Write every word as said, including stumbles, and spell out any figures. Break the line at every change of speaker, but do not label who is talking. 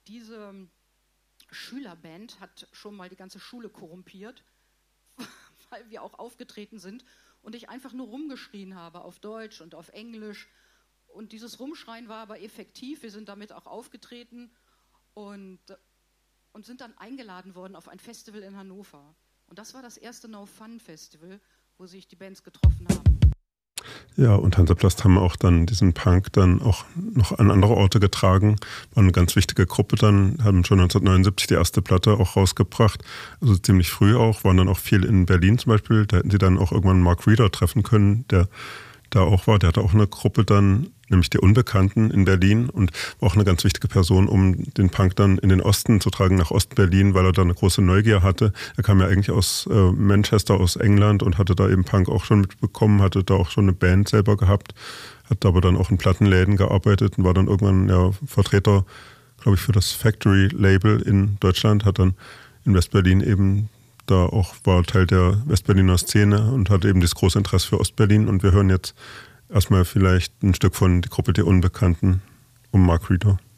diese Schülerband hat schon mal die ganze Schule korrumpiert, weil wir auch aufgetreten sind und ich einfach nur rumgeschrien habe auf Deutsch und auf Englisch. Und dieses Rumschreien war aber effektiv. Wir sind damit auch aufgetreten und, und sind dann eingeladen worden auf ein Festival in Hannover. Und das war das erste No Fun Festival, wo sich die Bands getroffen haben.
Ja, und Hansaplast haben auch dann diesen Punk dann auch noch an andere Orte getragen. War eine ganz wichtige Gruppe dann, haben schon neunzehnhundertneunundsiebzig die erste Platte auch rausgebracht. Also ziemlich früh auch, waren dann auch viel in Berlin zum Beispiel. Da hätten sie dann auch irgendwann Mark Reeder treffen können, der da auch war. Der hatte auch eine Gruppe dann, nämlich die Unbekannten in Berlin und war auch eine ganz wichtige Person, um den Punk dann in den Osten zu tragen, nach Ostberlin, weil er da eine große Neugier hatte. Er kam ja eigentlich aus äh, Manchester, aus England und hatte da eben Punk auch schon mitbekommen, hatte da auch schon eine Band selber gehabt, hat aber dann auch in Plattenläden gearbeitet und war dann irgendwann ja Vertreter, glaube ich, für das Factory-Label in Deutschland, hat dann in Westberlin eben da auch, war Teil der Westberliner Szene und hatte eben das große Interesse für Ostberlin. Und wir hören jetzt erstmal vielleicht ein Stück von die Gruppe der Unbekannten um Mark Reeder.